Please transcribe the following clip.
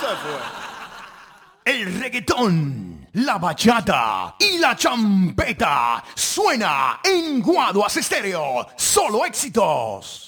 El reggaetón, la bachata y la champeta suena en Guaduas Estéreo. Solo éxitos.